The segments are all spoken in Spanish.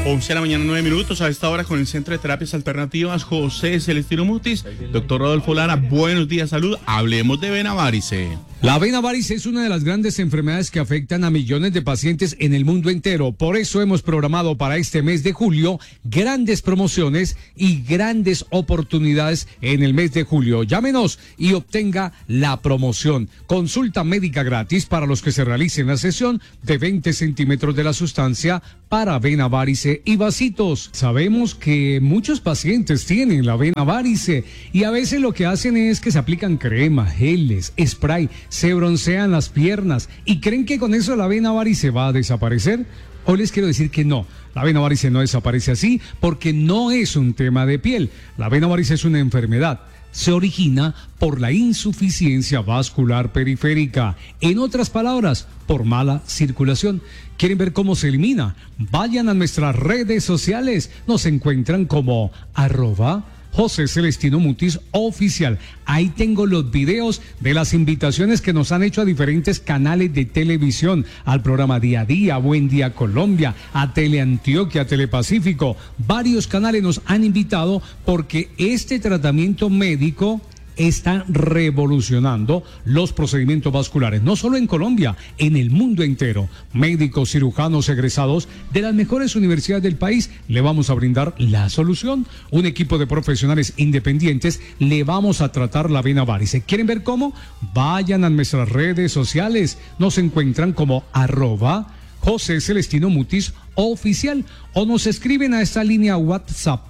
11 de la mañana, 9 minutos. A esta hora con el Centro de Terapias Alternativas José Celestino Mutis. Doctor Rodolfo Lara, buenos días, salud. Hablemos de vena varice. La vena varice es una de las grandes enfermedades que afectan a millones de pacientes en el mundo entero. Por eso hemos programado para este mes de julio grandes promociones y grandes oportunidades en el mes de julio. Llámenos y obtenga la promoción. Consulta médica gratis para los que se realicen la sesión de 20 centímetros de la sustancia para vena varice y vasitos. Sabemos que muchos pacientes tienen la vena varice y a veces lo que hacen es que se aplican crema, geles, spray, se broncean las piernas y creen que con eso la vena varice va a desaparecer. Hoy les quiero decir que no, la vena varice no desaparece así porque no es un tema de piel. La vena varice es una enfermedad. Se origina por la insuficiencia vascular periférica. En otras palabras, por mala circulación. ¿Quieren ver cómo se elimina? Vayan a nuestras redes sociales. Nos encuentran como @José Celestino Mutis Oficial. Ahí tengo los videos de las invitaciones que nos han hecho a diferentes canales de televisión, al programa Día a Día, Buen Día Colombia, a Teleantioquia, Telepacífico. Varios canales nos han invitado porque este tratamiento médico está revolucionando los procedimientos vasculares, no solo en Colombia, en el mundo entero. Médicos, cirujanos egresados de las mejores universidades del país, le vamos a brindar la solución. Un equipo de profesionales independientes, le vamos a tratar la vena varice. ¿Quieren ver cómo? Vayan a nuestras redes sociales, nos encuentran como @José Celestino Mutis Oficial o nos escriben a esta línea WhatsApp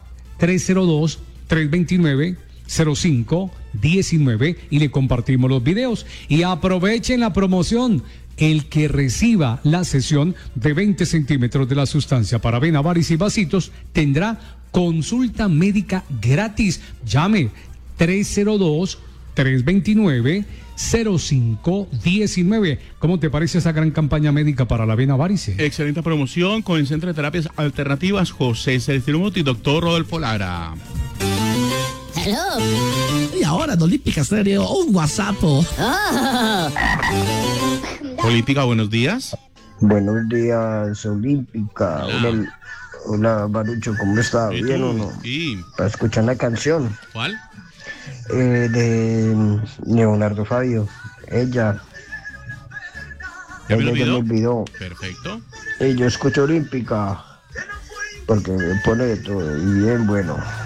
302-329-0519 y le compartimos los videos. Y aprovechen la promoción. El que reciba la sesión de 20 centímetros de la sustancia para vena varice y vasitos tendrá consulta médica gratis. Llame 302-329-0519. ¿Cómo te parece esa gran campaña médica para la vena varice? Excelente promoción con el Centro de Terapias Alternativas José Celestino Mutis, doctor Rodolfo Lara. Hello. Y ahora en Olímpica Stereo, un WhatsApp. Olímpica, buenos días. Buenos días, Olímpica. Hola, Barucho, ¿cómo está? ¿Y ¿Bien tú? o no? Sí. Para escuchar la canción ¿Cuál? de Leonardo Fabio. Ella ¿Ya me me olvidó? olvidó. Perfecto. Y yo escucho Olímpica porque me pone de todo y bien bueno.